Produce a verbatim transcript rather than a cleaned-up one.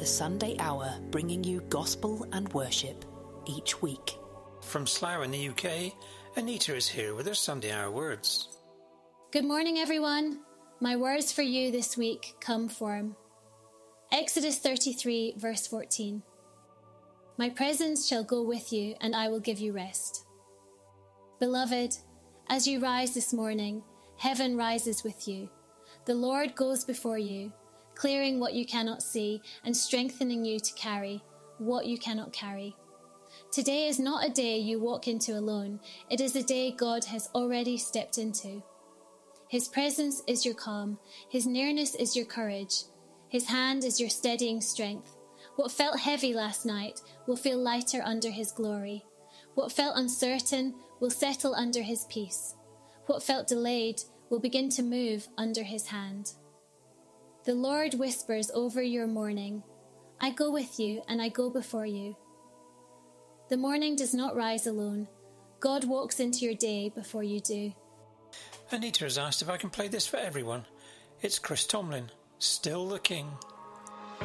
the Sunday Hour, bringing you gospel and worship each week. From Slough in the U K, Anita is here with her Sunday Hour words. Good morning, everyone. My words for you this week come from Exodus thirty-three, verse fourteen. My presence shall go with you, and I will give you rest. Beloved, as you rise this morning, heaven rises with you. The Lord goes before you, clearing what you cannot see and strengthening you to carry what you cannot carry. Today is not a day you walk into alone. It is a day God has already stepped into. His presence is your calm. His nearness is your courage. His hand is your steadying strength. What felt heavy last night will feel lighter under his glory. What felt uncertain will settle under his peace. What felt delayed will begin to move under his hand. The Lord whispers over your morning, I go with you and I go before you. The morning does not rise alone. God walks into your day before you do. Anita has asked if I can play this for everyone. It's Chris Tomlin, Still the King.